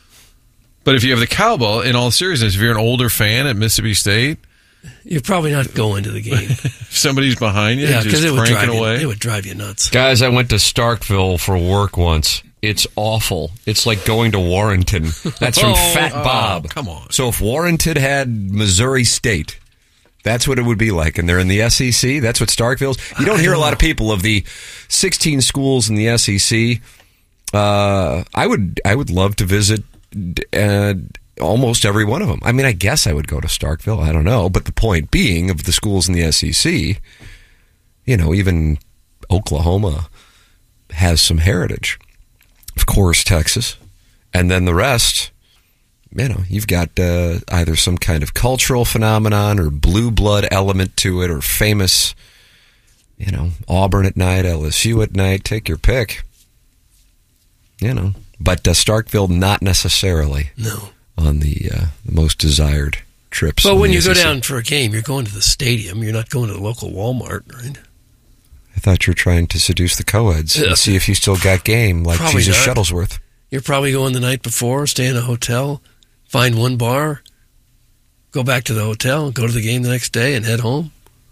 But if you have the cowbell, in all seriousness, if you're an older fan at Mississippi State, you're probably not going to the game. If somebody's behind you, yeah, just it would cranking drive away. You, it would drive you nuts. Guys, I went to Starkville for work once. It's awful. It's like going to Warrenton. That's from oh, Fat Bob. Oh, come on. So if Warrenton had Missouri State, that's what it would be like. And they're in the S E C. That's what Starkville's. You don't hear a lot of people of the sixteen schools in the S E C. Uh, I would, I would love to visit uh, almost every one of them. I mean, I guess I would go to Starkville. I don't know. But the point being of the schools in the S E C, you know, even Oklahoma has some heritage. Of course, Texas. And then the rest, you know, you've got uh, either some kind of cultural phenomenon or blue blood element to it or famous, you know, Auburn at night, L S U at night. Take your pick. You know. But uh, Starkville, not necessarily. No. On the, uh, the most desired trips. But when you go down for a game, you're going to the stadium. You're not going to the local Walmart, right? I thought you were trying to seduce the co-eds and see if you still got game like Probably Jesus not. Shuttlesworth. You're probably going the night before, stay in a hotel, find one bar, go back to the hotel, go to the game the next day, and head home.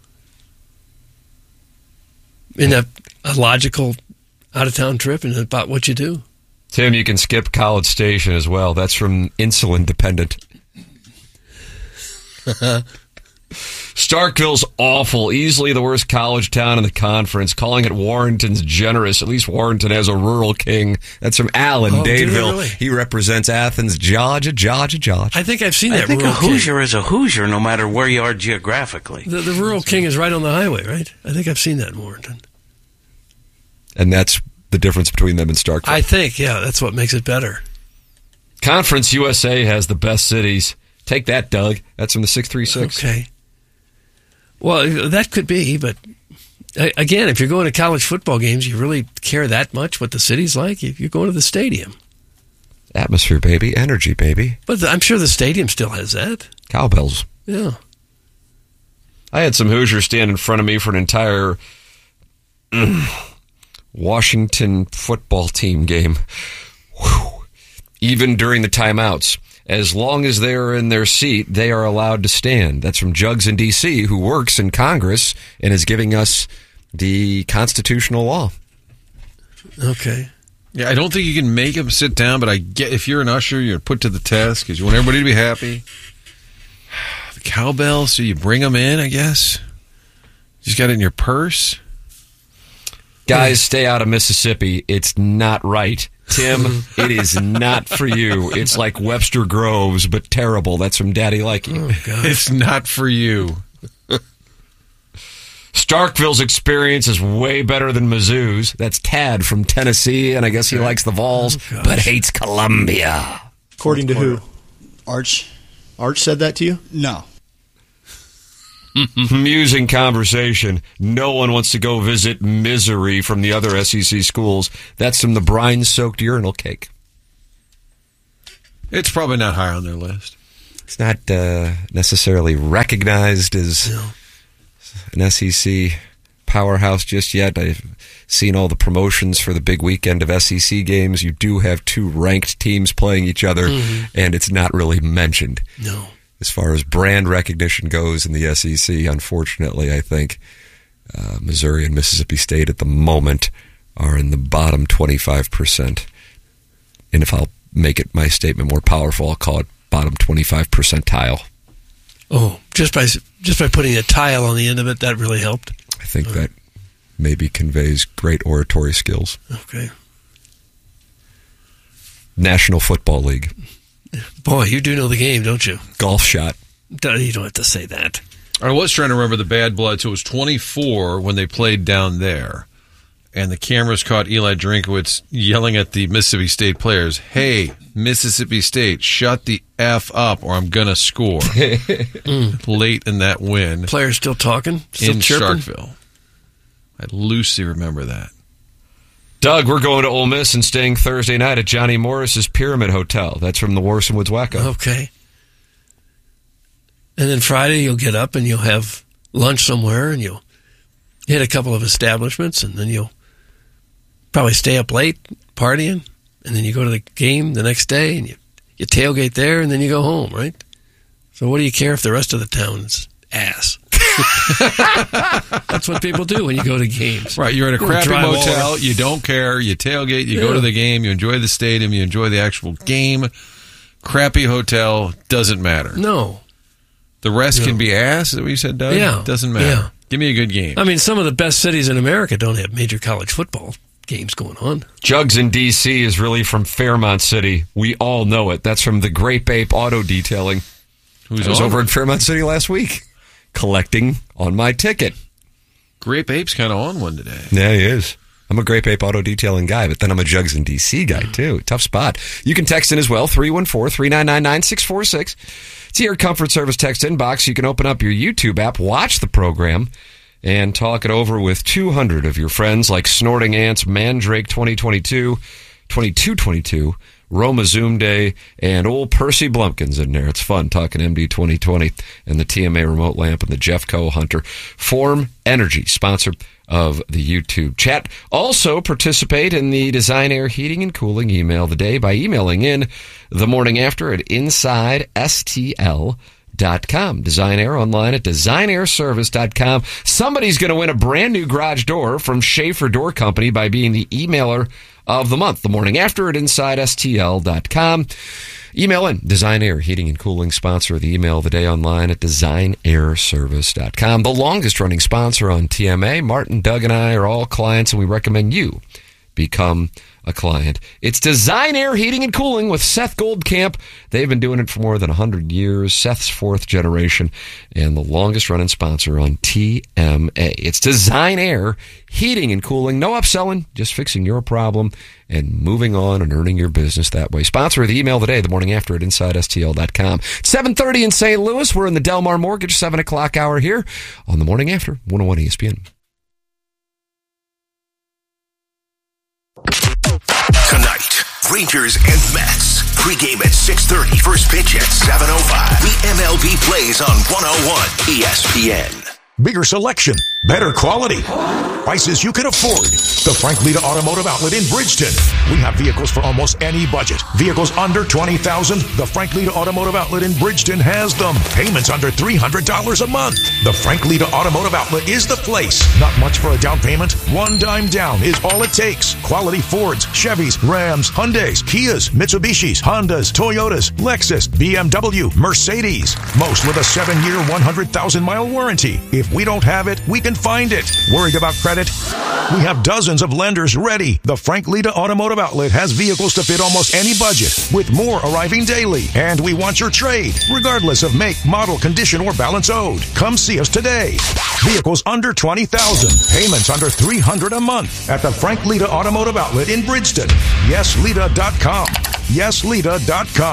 Isn't that a logical out-of-town trip and about what you do? Tim, you can skip College Station as well. That's from Insulin Dependent. Starkville's awful. Easily the worst college town in the conference. Calling it Warrenton's generous. At least Warrenton has a rural king. That's from Alan, oh, Dadeville. Really? He represents Athens, Georgia, Georgia, Georgia. I think I've seen I that think rural a Hoosier king. is a Hoosier no matter where you are geographically. The, the rural king is right on the highway, right? I think I've seen that in Warrenton. And that's the difference between them and Starkville. I think, yeah, that's what makes it better. Conference U S A has the best cities. Take that, Doug. That's from the six three six. Okay. Well, that could be, but again, if you're going to college football games, you really care that much what the city's like? You're going to the stadium. Atmosphere, baby. Energy, baby. But I'm sure the stadium still has that. Cowbells. Yeah. I had some Hoosiers stand in front of me for an entire Washington football team game. Whew. Even during the timeouts. As long as they are in their seat, they are allowed to stand. That's from Jugs in D C, who works in Congress and is giving us the constitutional law. Okay. Yeah, I don't think you can make them sit down, but I get if you're an usher, you're put to the test because you want everybody to be happy. The cowbell, so you bring them in, I guess. You just got it in your purse. Guys, stay out of Mississippi. It's not right. Tim, it is not for you. It's like Webster Groves, but terrible. That's from Daddy Like You. Oh, God. It's not for you. Starkville's experience is way better than Mizzou's. That's Tad from Tennessee, and I guess he likes the Vols, oh, but hates Columbia. According to who? Arch, Arch said that to you? No. Amusing conversation. No one wants to go visit Misery from the other S E C schools. That's from the brine-soaked urinal cake. It's probably not high on their list. It's not uh, necessarily recognized as no. an S E C powerhouse just yet. I've seen all the promotions for the big weekend of S E C games. You do have two ranked teams playing each other, mm-hmm. and it's not really mentioned. No. As far as brand recognition goes in the S E C, unfortunately, I think uh, Missouri and Mississippi State at the moment are in the bottom twenty-five percent. And if I'll make it my statement more powerful, I'll call it bottom twenty-five percentile. Oh, just by just by putting a tile on the end of it, that really helped? I think that maybe conveys great oratory skills. Okay. National Football League. Boy, you do know the game, don't you? Golf shot. You don't have to say that. I was trying to remember the bad blood. So it was twenty-four when they played down there. And the cameras caught Eli Drinkowitz yelling at the Mississippi State players, "Hey, Mississippi State, shut the F up or I'm going to score." mm. Late in that win. Players still talking? Still in chirping? Sharkville. I loosely remember that. Doug, we're going to Ole Miss and staying Thursday night at Johnny Morris's Pyramid Hotel. That's from the Warson Woods Wacko. Okay. And then Friday you'll get up and you'll have lunch somewhere and you'll hit a couple of establishments and then you'll probably stay up late partying and then you go to the game the next day and you, you tailgate there and then you go home, right? So what do you care if the rest of the town's ass? That's what people do when you go to games. Right, you're at a crappy motel, over. You don't care, you tailgate, you yeah. go to the game, you enjoy the stadium, you enjoy the actual game. Crappy hotel, doesn't matter. No. The rest no. can be ass, is that what you said, Doug? Yeah. Doesn't matter. Yeah. Give me a good game. I mean, some of the best cities in America don't have major college football games going on. Jugs in D C is really from Fairmont City. We all know it. That's from the Grape Ape Auto Detailing. Who's I was over in Fairmont City last week. Collecting on my ticket. Grape Ape's kind of on one today. Yeah, he is. I'm a Grape Ape Auto Detailing guy, but then I'm a Jugs in D C guy, too. Tough spot. You can text in as well, three one four, three nine nine, nine six four six. It's your Comfort Service text inbox. You can open up your YouTube app, watch the program, and talk it over with two hundred of your friends like Snorting Ants, Mandrake twenty twenty-two, twenty-two twenty-two, Roma Zoom Day, and old Percy Blumpkins in there. It's fun talking M D twenty twenty and the T M A remote lamp and the Jeffco Hunter. Form Energy, sponsor of the YouTube chat. Also participate in the Design Air Heating and Cooling email of the day by emailing in the morning after at inside S T L dot com. Design Air online at design air service dot com. Somebody's going to win a brand new garage door from Schaefer Door Company by being the emailer of the month. The morning after at inside S T L dot com. Email in Design Air Heating and Cooling, sponsor of the email of the day online at design air service dot com. The longest running sponsor on T M A. Martin, Doug, and I are all clients, and we recommend you become a client. It's Design Air Heating and Cooling with Seth Goldcamp. They've been doing it for more than one hundred years. Seth's fourth generation and the longest running sponsor on T M A. It's Design Air Heating and Cooling. No upselling, just fixing your problem and moving on and earning your business that way. Sponsor of the email today, the morning after at inside S T L dot com. seven thirty in Saint Louis. We're in the Delmar Mortgage seven o'clock hour here on the morning after one oh one E S P N. Tonight, Rangers and Mets. Pre-game at six thirty. First pitch at seven oh five. The M L B plays on one oh one E S P N. Bigger selection, better quality, prices you can afford. The Frank Lita Automotive Outlet in Bridgeton. We have vehicles for almost any budget. Vehicles under twenty thousand dollars. The Frank Lita Automotive Outlet in Bridgeton has them. Payments under three hundred dollars a month. The Frank Lita Automotive Outlet is the place. Not much for a down payment. One dime down is all it takes. Quality Fords, Chevys, Rams, Hyundais, Kias, Mitsubishis, Hondas, Toyotas, Lexus, B M W, Mercedes. Most with a seven-year, one hundred thousand mile warranty. If we don't have it, we can find it. Worried about credit? We have dozens of lenders ready. The Frank Lita Automotive Outlet has vehicles to fit almost any budget, with more arriving daily. And we want your trade, regardless of make, model, condition, or balance owed. Come see us today. Vehicles under twenty thousand dollars. Payments under three hundred dollars a month at the Frank Lita Automotive Outlet in Bridgeton. yes lita dot com. yes lita dot com.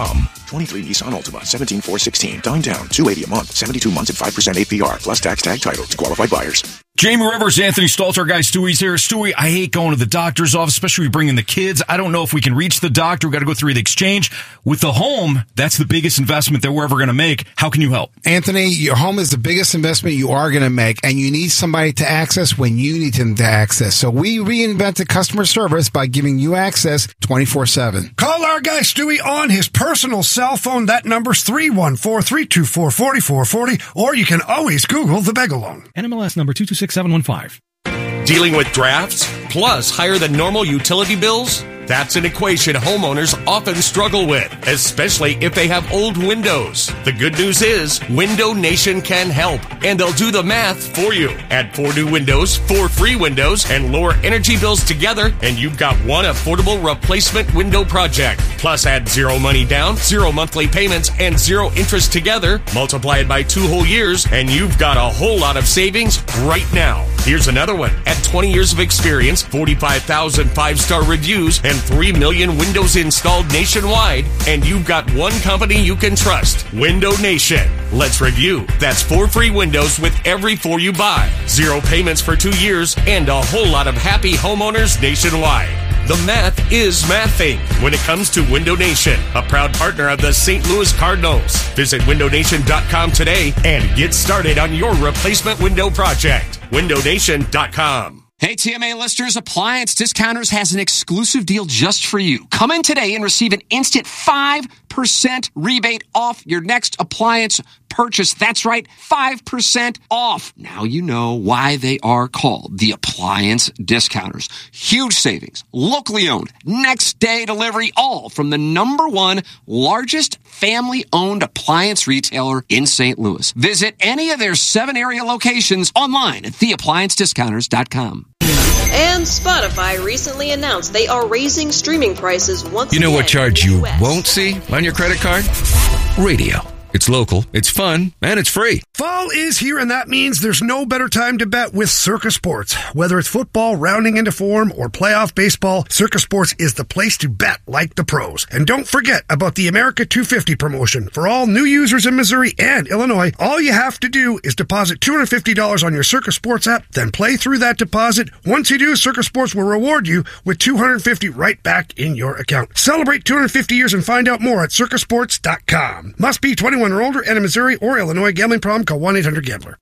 twenty-three Nissan Altima, seventeen four sixteen. Dime down, two hundred eighty dollars a month, seventy-two months at five percent A P R, plus tax tag title to qualified buyers. Jamie Rivers, Anthony Stalter, guy Stewie's here. Stewie, I hate going to the doctor's office, especially bringing the kids. I don't know if we can reach the doctor. We've got to go through the exchange. With the home, that's the biggest investment that we're ever going to make. How can you help? Anthony, your home is the biggest investment you are going to make, and you need somebody to access when you need them to access. So we reinvented customer service by giving you access twenty-four seven. Call our guy Stewie on his personal cell phone. That number's three one four, three two four, four four four zero, or you can always Google the Begalong. N M L S number two two six seven one five. Dealing with drafts, plus higher than normal utility bills? That's an equation homeowners often struggle with, especially if they have old windows. The good news is, Window Nation can help, and they'll do the math for you. Add four new windows, four free windows, and lower energy bills together, and you've got one affordable replacement window project. Plus, add zero money down, zero monthly payments, and zero interest together. Multiply it by two whole years, and you've got a whole lot of savings right now. Here's another one. At twenty years of experience, forty-five thousand five-star reviews, and three million windows installed nationwide, and you've got one company you can trust, Window Nation. Let's review. That's four free windows with every four you buy, zero payments for two years, and a whole lot of happy homeowners nationwide. The math is mathing when it comes to Window Nation, a proud partner of the Saint Louis Cardinals. Visit window nation dot com today and get started on your replacement window project. window nation dot com. Hey, T M A listeners, Appliance Discounters has an exclusive deal just for you. Come in today and receive an instant five percent rebate off your next appliance purchase. That's right, five percent off. Now you know why they are called the Appliance Discounters. Huge savings, locally owned, next day delivery, all from the number one largest family-owned appliance retailer in Saint Louis. Visit any of their seven area locations online at the appliance discounters dot com. And Spotify recently announced they are raising streaming prices once You know again what charge in the you U S. won't see on your credit card? Radio. It's local, it's fun, and it's free. Fall is here, and that means there's no better time to bet with Circa Sports. Whether it's football rounding into form or playoff baseball, Circa Sports is the place to bet like the pros. And don't forget about the America two fifty promotion. For all new users in Missouri and Illinois, all you have to do is deposit two hundred fifty dollars on your Circa Sports app, then play through that deposit. Once you do, Circa Sports will reward you with two hundred fifty dollars right back in your account. Celebrate two hundred fifty years and find out more at circa sports dot com. Must be twenty-one or older and in Missouri or Illinois. Gambling problem? Call one eight hundred gambler.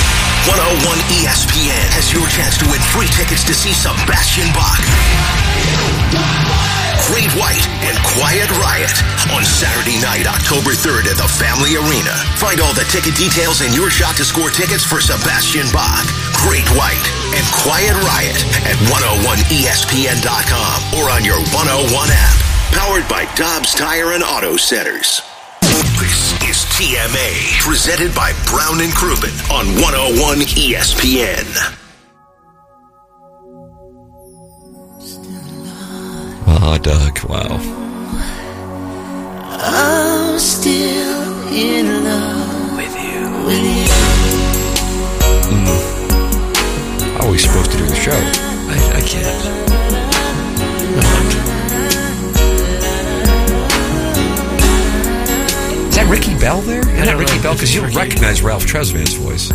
one oh one E S P N has your chance to win free tickets to see Sebastian Bach, Great White, and Quiet Riot on Saturday night, October third at the Family Arena. Find all the ticket details and your shot to score tickets for Sebastian Bach, Great White, and Quiet Riot at one oh one E S P N dot com or on your one oh one app. Powered by Dobbs Tire and Auto Centers. This is T M A, presented by Brown and Crouppen on one oh one E S P N. Oh, Doug, wow. I'm still in love with you. With you. Mm. How are we supposed to do the show? I, I can't. Is that Ricky Bell there? Isn't that Ricky know. Bell? Because you'll Ricky. recognize Ralph Tresvant's voice.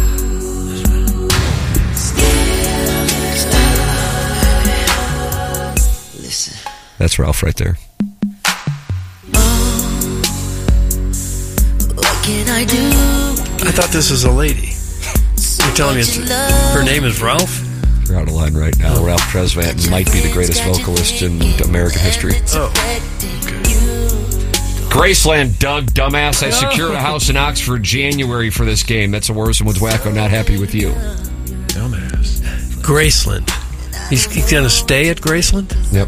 Listen. That's Ralph right there. What can I do? I thought this was a lady. You're telling me it's, her name is Ralph? You're out of line right now. Ralph Tresvant might be the greatest vocalist in American history. Oh. Graceland, Doug, dumbass. I secured a house in Oxford January for this game. That's a Worse with Wacko. Not happy with you. Dumbass. Graceland. He's, he's going to stay at Graceland? Yep.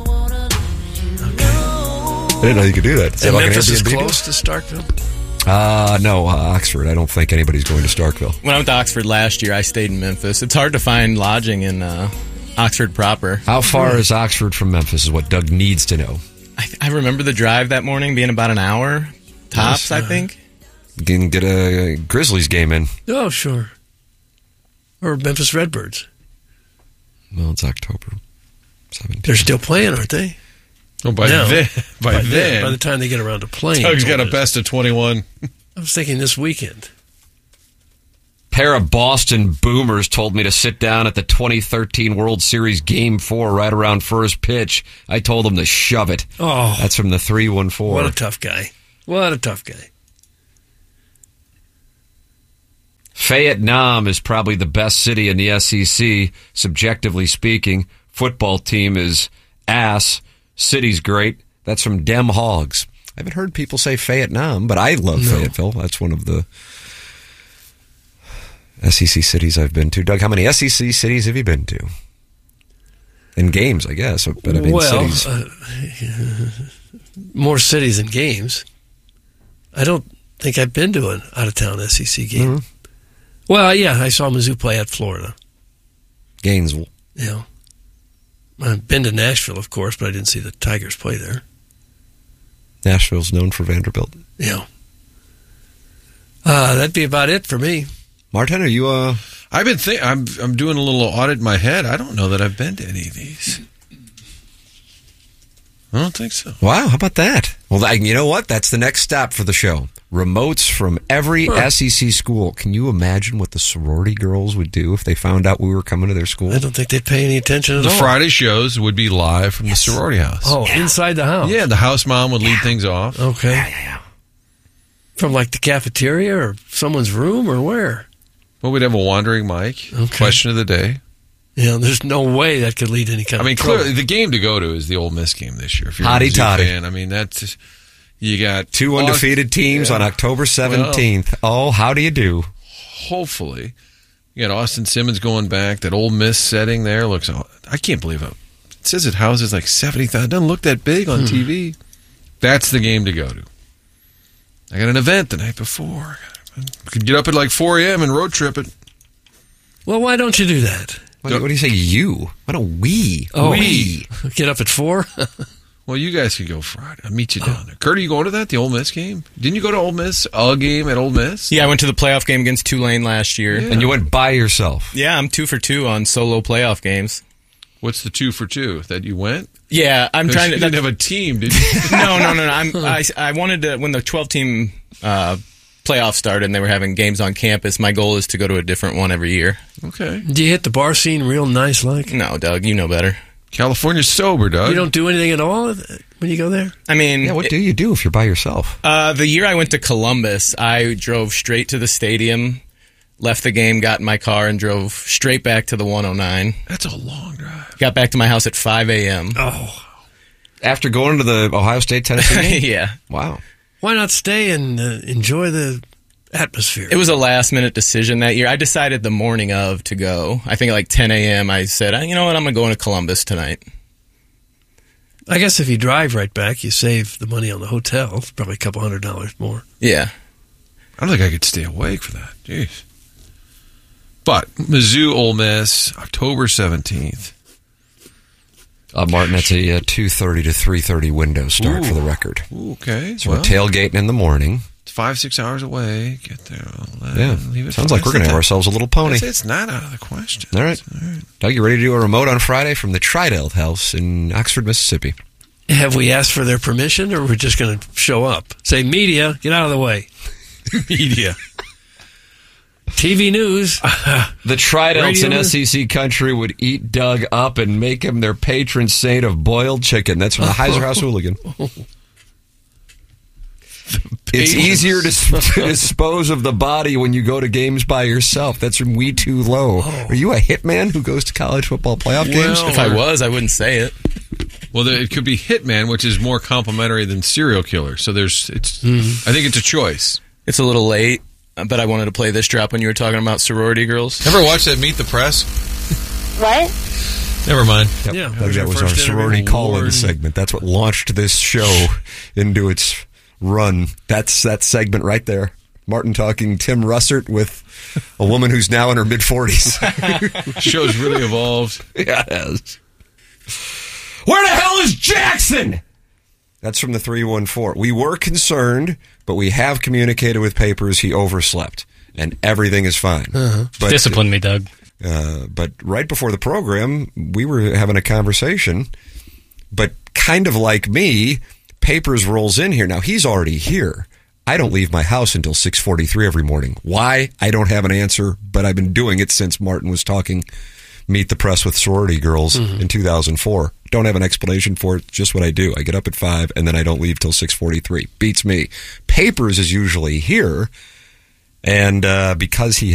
I didn't know you could do that. Is that And like an Memphis is Airbnb close to Starkville? Uh, no, uh, Oxford. I don't think anybody's going to Starkville. When I went to Oxford last year, I stayed in Memphis. It's hard to find lodging in uh, Oxford proper. How far is Oxford from Memphis is what Doug needs to know. I, I remember the drive that morning being about an hour, tops, Yes. I think. You can get a Grizzlies game in. Oh, sure. Or Memphis Redbirds. Well, it's October seventeenth. They're still playing, aren't they? Oh, by now, then, by, by then, by the time they get around to playing, Doug's got a it. best of twenty-one. I was thinking this weekend. Pair of Boston boomers told me to sit down at the twenty thirteen World Series Game four right around first pitch. I told them to shove it. Oh. That's from the three one four. What a tough guy. What a tough guy. Vietnam is probably the best city in the S E C, subjectively speaking. Football team is ass. City's great. That's from Dem Hogs. I haven't heard people say Vietnam, but I love No. Fayetteville. That's one of the S E C cities I've been to. Doug, how many S E C cities have you been to? In games, I guess. But I mean, well, cities. Uh, more cities than games. I don't think I've been to an out-of-town S E C game. Mm-hmm. Well, yeah, I saw Mizzou play at Florida. Gainesville. Yeah. I've been to Nashville, of course, but I didn't see the Tigers play there. Nashville's known for Vanderbilt. Yeah. Uh, that'd be about it for me. Martin, are you? Uh... I've been think I'm I'm doing a little audit in my head. I don't know that I've been to any of these. I don't think so. Wow, how about that? Well, I, you know what? That's the next stop for the show. Remotes from every Huh. S E C school. Can you imagine what the sorority girls would do if they found out we were coming to their school? I don't think they'd pay any attention at The all. Friday shows would be live from the sorority house. Oh, inside the house. Yeah, the house mom would lead things off. Okay. Yeah, yeah, yeah. From like the cafeteria or someone's room or where? Well, we'd have a wandering mic. Okay. Question of the day. Yeah, there's no way that could lead to any kind I mean, of trouble. clearly, the game to go to is the Ole Miss game this year. If you're Hotty a Mizzou toddy. fan, I mean, that's you got Two undefeated teams yeah. on October seventeenth. Oh, how do you do? Hopefully, you got Austin Simmons going back. That Ole Miss setting there looks. I can't believe it. It says it houses like seventy thousand. Doesn't look that big on Hmm. T V. That's the game to go to. I got an event the night before. I could get up at like four a.m. and road trip it. Well, why don't you do that? What, what do you say, you? Why don't we? Oh, we. Get up at four? Well, you guys could go Friday. I'll meet you down there. Kurt, are you going to that, the Ole Miss game? Didn't you go to Ole Miss, a game at Ole Miss? Yeah, I went to the playoff game against Tulane last year. Yeah. And you went by yourself. Yeah, I'm two for two on solo playoff games. What's the two for two? That you went? Yeah, I'm trying to. You didn't have a team, did you? no, no, no, no. I'm, I, I wanted to, when the twelve-team uh, playoff started and they were having games on campus, my goal is to go to a different one every year. Okay. Do you hit the bar scene real nice like? No, Doug, you know better. California's sober, Doug. You don't do anything at all when you go there? I mean... Yeah, what do you do if you're by yourself? Uh, the year I went to Columbus, I drove straight to the stadium, left the game, got in my car, and drove straight back to the one oh nine. That's a long drive. Got back to my house at five a.m. Oh. After going to the Ohio State-Tennessee game? Yeah. Wow. Why not stay and uh, enjoy the atmosphere? It was a last-minute decision that year. I decided the morning of to go. I think at like ten a.m. I said, you know what, I'm going to go into Columbus tonight. I guess if you drive right back, you save the money on the hotel. It's probably a couple hundred dollars more. Yeah. I don't think I could stay awake for that. Jeez. But Mizzou, Ole Miss, October seventeenth. Uh, Martin, that's a uh, two thirty to three thirty window start Ooh. for the record. Ooh, okay. So well, we're tailgating in the morning. It's five, six hours away. Get there. eleven, Yeah. leave it Sounds for- like we're going to have ourselves a little pony. It's, it's not out of the question. All right. All right. Doug, you ready to do a remote on Friday from the Tridelt House in Oxford, Mississippi? Have we asked for their permission, or we're just going to show up? Say, media, get out of the way. Media. T V news. The Tridelts in Radio- S E C country would eat Doug up and make him their patron saint of boiled chicken. That's from the Heiser House Hooligan. It's easier to, to dispose of the body when you go to games by yourself. That's from We Too Low. Are you a hitman who goes to college football playoff games? If I was, I wouldn't say it. Well, there, it could be Hitman, which is more complimentary than serial killer. So there's, it's. Mm-hmm. I think it's a choice. It's a little late, but I wanted to play this drop when you were talking about sorority girls. Ever watch that Meet the Press? What? Never mind. Yep. Yeah, Doug, that was our sorority call-in segment. That's what launched this show into its run. That's that segment right there. Martin talking Tim Russert with a woman who's now in her mid-forties. Show's really evolved. Yeah, it has. Where the hell is Jackson? That's from the three one four. We were concerned, but we have communicated with papers he overslept, and everything is fine. Uh-huh. But, Discipline me, Doug. Uh, but right before the program, we were having a conversation, but kind of like me, Papers rolls in here. Now, he's already here. I don't leave my house until six forty-three every morning. Why? I don't have an answer, but I've been doing it since Martin was talking Meet the Press with Sorority Girls mm-hmm. in two thousand four. Don't have an explanation for it, just what I do. I get up at five, and then I don't leave till six forty-three. Beats me. Papers is usually here, and uh, because he